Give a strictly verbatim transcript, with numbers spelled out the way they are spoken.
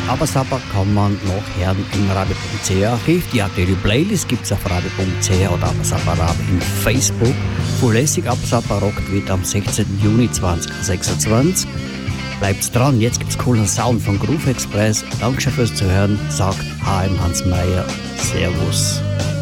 Abba-Sabba kann man nachhören im radio punkt c h Archiv. Die aktuelle Playlist gibt es auf radio punkt c h oder Abba-Sabba Radio in Facebook. Vorlässig Abba-Sabba rockt wird am sechzehnten Juni zweitausendsechsundzwanzig. Bleibt dran, jetzt gibt's coolen Sound von Groove Express. Dankeschön fürs Zuhören, sagt H M Hans Meyer. Servus.